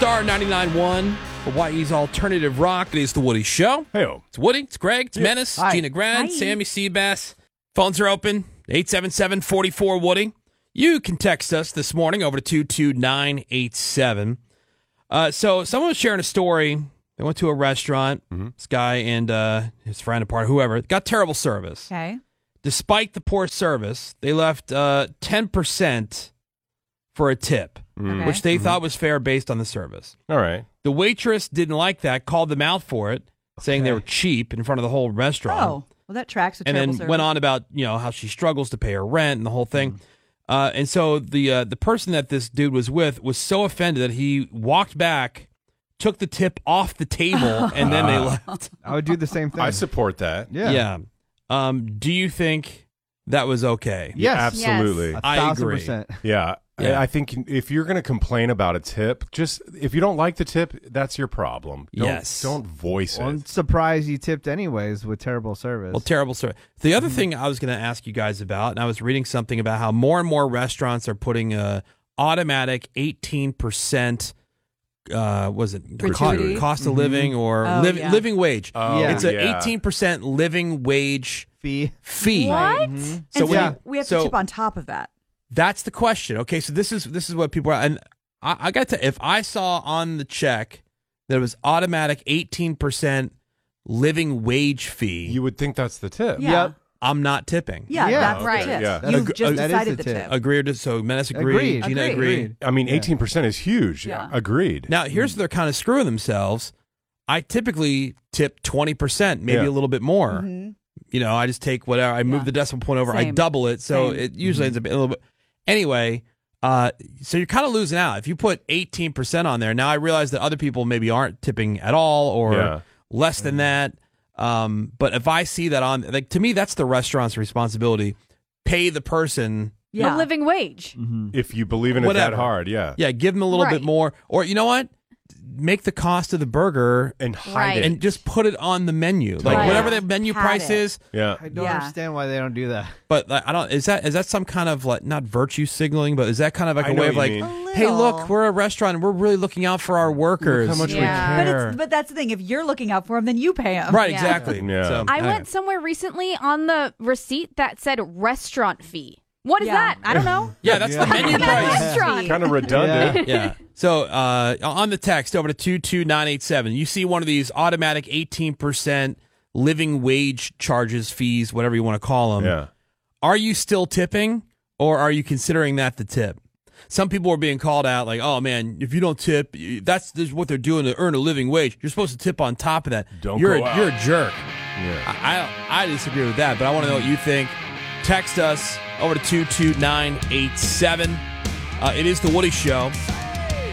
Star 99.1, Hawaii's alternative rock. It is the Woody Show. Hey-o. It's Woody, it's Greg, it's Menace, Hi. Gina Grant, Hi. Sammy Seabass. Phones are open, 877-44-WOODY. You can text us this morning over to 22987. So someone was sharing a story. They went to a restaurant, this guy and his friend, a part, whoever, got terrible service. Okay. Despite the poor service, they left 10% for a tip, Okay. which they thought was fair based on the service. All right. The waitress didn't like that, called them out for it, saying they were cheap in front of the whole restaurant. Oh, well, that tracks a and terrible then service. went on about how she struggles to pay her rent and the whole thing. And so the person that this dude was with was so offended that he walked back, took the tip off the table, and then they left. I would do the same thing. I support that. Yeah. Do you think that was okay? Yes. Absolutely. I agree. 1,000%. Yeah. Yeah. I think if you're going to complain about a tip, just if you don't like the tip, that's your problem. Don't voice Well, I'm it. surprised you tipped anyways with terrible service. Well, terrible service. The other thing I was going to ask you guys about, and I was reading something about how more and more restaurants are putting a automatic 18%. Was it Gratuity? cost of living or Oh, yeah. living wage? Oh, Yeah. It's a yeah. 18% living wage fee. fee. What? Mhm. So And when we have so- to tip on top of that. That's the question. Okay, so this is what people are, and I got to. If I saw on the check that it was automatic 18% living wage fee, You would think that's the tip. Yeah. Yep. I'm not tipping. Yeah, Yeah. that's Okay, the tip. yeah. You've That just is decided the the tip. tip. Agreed. So Menace agreed. Agreed. Gina Agreed. agreed. I mean, 18% is huge. Yeah. Agreed. Now here's where they're kind of screwing themselves. I typically tip 20%, maybe Yeah. a little bit more. Mhm. I just take whatever. I move Yeah. the decimal point over. I Same. double it, so Same. it usually ends up a little bit. Anyway, so you're kind of losing out if you put 18% on there. Now I realize that other people maybe aren't tipping at all or Yeah. less than that. But if I see that on, like, to me, that's the restaurant's responsibility. Pay the person. Yeah. The living wage. If you believe in it Whatever. that hard, yeah. Yeah, give them a little Right. bit more. Or you know what? Make the cost of the burger And hide Right. it. and just put it on the menu, like Right. whatever the menu Had price it. is. Yeah. I don't Yeah. understand why they don't do that. But like, I don't. Is that some kind of like not virtue signaling, but is that kind of like I a know way of what like, you mean. A hey, look, little. we're a restaurant and we're really looking out for our workers. Look how much Yeah. we But care. but that's the thing. If you're looking out for them, then you pay them. Right, Yeah. exactly. Yeah. So, I anyway. went somewhere recently on the receipt that said restaurant fee. What is Yeah. that? I don't know. Yeah, that's the menu At a price. restaurant. Kind of redundant. Yeah. So on the text over to 22987, you see one of these automatic 18% living wage charges, fees, whatever you want to call them. Yeah. Are you still tipping, or are you considering that the tip? Some people are being called out like, oh, man, if you don't tip, that's what they're doing to earn a living wage. You're supposed to tip on top of that. Don't you're go out. You're a jerk. Yeah. I disagree with that, but I want to know what you think. Text us over to 22987. It is The Woody Show.